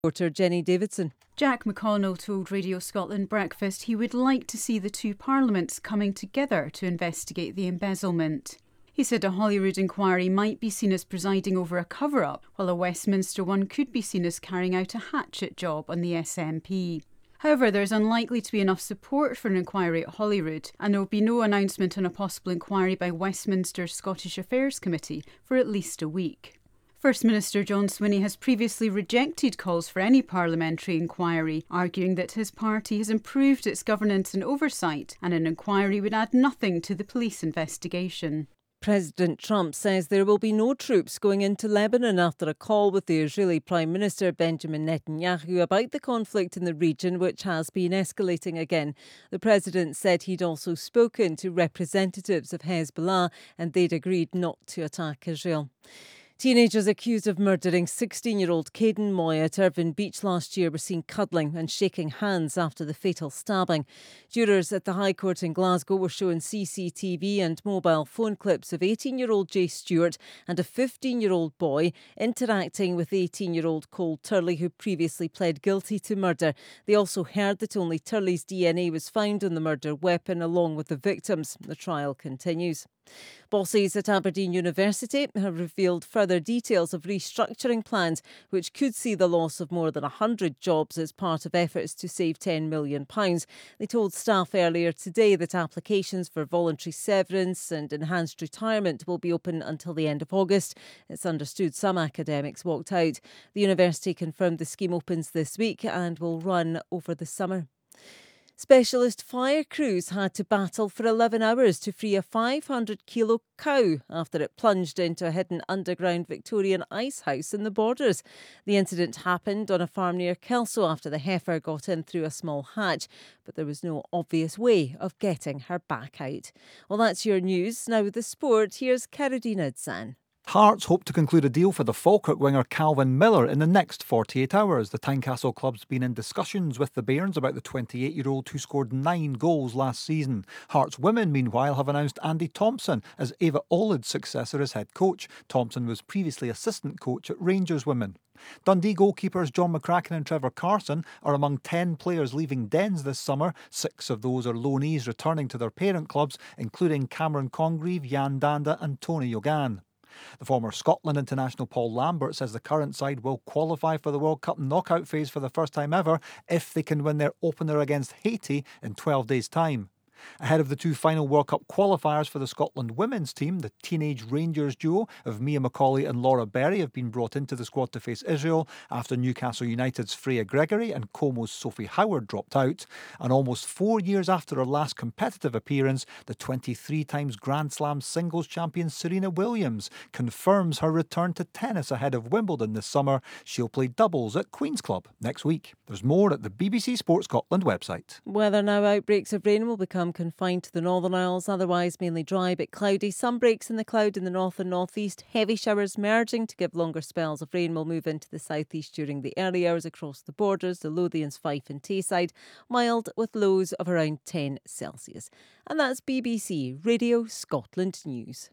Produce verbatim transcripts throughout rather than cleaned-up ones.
Reporter Jenny Davidson. Jack McConnell told Radio Scotland Breakfast he would like to see the two parliaments coming together to investigate the embezzlement. He said a Holyrood inquiry might be seen as presiding over a cover-up, while a Westminster one could be seen as carrying out a hatchet job on the S N P. However, there's unlikely to be enough support for an inquiry at Holyrood, and there will be no announcement on a possible inquiry by Westminster's Scottish Affairs Committee for at least a week. First Minister John Swinney has previously rejected calls for any parliamentary inquiry, arguing that his party has improved its governance and oversight, and an inquiry would add nothing to the police investigation. President Trump says there will be no troops going into Lebanon after a call with the Israeli Prime Minister Benjamin Netanyahu about the conflict in the region, which has been escalating again. The president said he'd also spoken to representatives of Hezbollah and they'd agreed not to attack Israel. Teenagers accused of murdering sixteen-year-old Caden Moy at Irvine Beach last year were seen cuddling and shaking hands after the fatal stabbing. Jurors at the High Court in Glasgow were shown C C T V and mobile phone clips of eighteen-year-old Jay Stewart and a fifteen-year-old boy interacting with eighteen-year-old Cole Turley, who previously pled guilty to murder. They also heard that only Turley's D N A was found on the murder weapon along with the victims. The trial continues. Bosses at Aberdeen University have revealed further details of restructuring plans which could see the loss of more than one hundred jobs as part of efforts to save ten million pounds. They told staff earlier today that applications for voluntary severance and enhanced retirement will be open until the end of August. It's understood some academics walked out. The university confirmed the scheme opens this week and will run over the summer. Specialist fire crews had to battle for eleven hours to free a five hundred kilo cow after it plunged into a hidden underground Victorian ice house in the Borders. The incident happened on a farm near Kelso after the heifer got in through a small hatch, but there was no obvious way of getting her back out. Well, that's your news. Now with the sport, here's Carolina Dzan. Hearts hope to conclude a deal for the Falkirk winger Calvin Miller in the next forty-eight hours. The Tynecastle club's been in discussions with the Bairns about the twenty-eight-year-old who scored nine goals last season. Hearts women, meanwhile, have announced Andy Thompson as Ava Olid's successor as head coach. Thompson was previously assistant coach at Rangers women. Dundee goalkeepers John McCracken and Trevor Carson are among ten players leaving Dens this summer. Six of those are loanees returning to their parent clubs, including Cameron Congreve, Jan Danda and Tony Yogan. The former Scotland international Paul Lambert says the current side will qualify for the World Cup knockout phase for the first time ever if they can win their opener against Haiti in twelve days' time. Ahead of the two final World Cup qualifiers for the Scotland women's team, the teenage Rangers duo of Mia Macaulay and Laura Berry have been brought into the squad to face Israel after Newcastle United's Freya Gregory and Como's Sophie Howard dropped out. And almost four years after her last competitive appearance, the twenty-three times Grand Slam singles champion Serena Williams confirms her return to tennis ahead of Wimbledon this summer. She'll play doubles at Queen's Club next week. There's more at the B B C Sport Scotland website. Weather now. Outbreaks of rain will become confined to the Northern Isles, otherwise mainly dry but cloudy. Some breaks in the cloud in the north and northeast. Heavy showers merging to give longer spells of rain will move into the southeast during the early hours across the Borders, the Lothians, Fife and Tayside. Mild with lows of around ten Celsius. And that's B B C Radio Scotland News.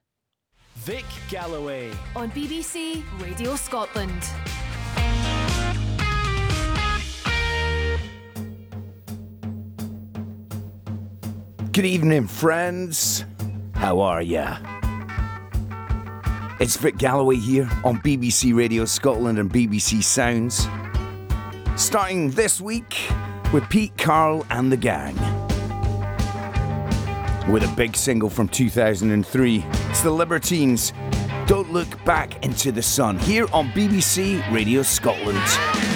Vic Galloway on B B C Radio Scotland. Good evening, friends. How are ya? It's Vic Galloway here on B B C Radio Scotland and B B C Sounds. Starting this week with Pete Carroll and the gang. With a big single from two thousand three. It's the Libertines. Don't Look Back into the Sun. Here on B B C Radio Scotland.